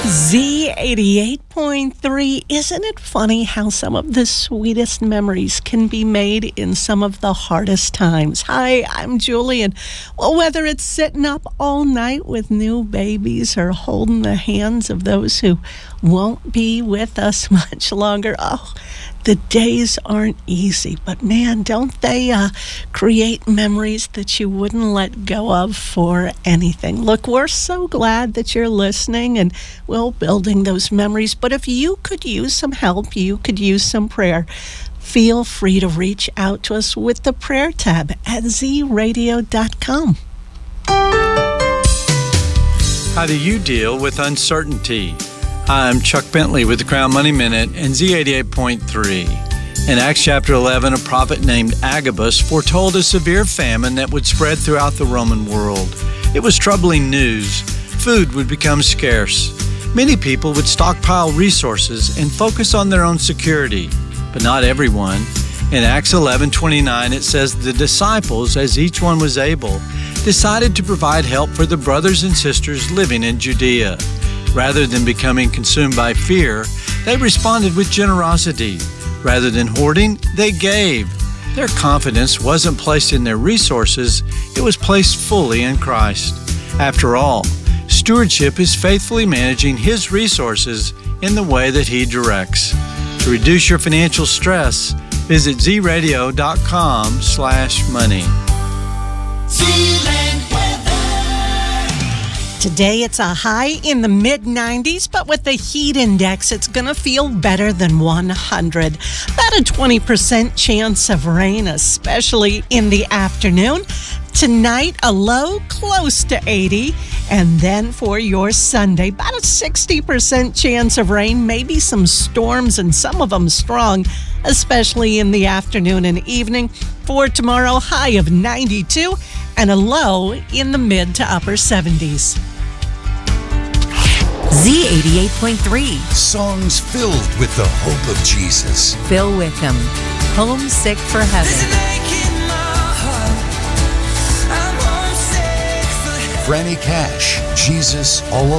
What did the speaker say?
Z88.3. Isn't it funny how some of the sweetest memories can be made in some of the hardest times? Hi, I'm Julian. Well, whether it's sitting up all night with new babies or holding the hands of those who won't be with us much longer, the days aren't easy, but man, don't they create memories that you wouldn't let go of for anything. Look, we're so glad that you're listening and, well, building those memories. But if you could use some help, you could use some prayer, feel free to reach out to us with the prayer tab at zradio.com. How do you deal with uncertainty? Hi, I'm Chuck Bentley with the Crown Money Minute and Z88.3. In Acts chapter 11, a prophet named Agabus foretold a severe famine that would spread throughout the Roman world. It was troubling news. Food would become scarce. Many people would stockpile resources and focus on their own security, but not everyone. In Acts 11:29, it says the disciples, as each one was able, decided to provide help for the brothers and sisters living in Judea. Rather than becoming consumed by fear, they responded with generosity. Rather than hoarding, they gave. Their confidence wasn't placed in their resources, it was placed fully in Christ. After all, stewardship is faithfully managing His resources in the way that He directs. To reduce your financial stress, visit zradio.com/money. Today it's a high in the mid-90s, but with the heat index, it's going to feel better than 100. About a 20% chance of rain, especially in the afternoon. Tonight, a low close to 80. And then for your Sunday, about a 60% chance of rain, maybe some storms and some of them strong, especially in the afternoon and evening. For tomorrow, high of 92 and a low in the mid to upper 70s. Z88.3. Songs filled with the hope of Jesus. Phil Wickham, Homesick for Heaven. Franny Cash, Jesus All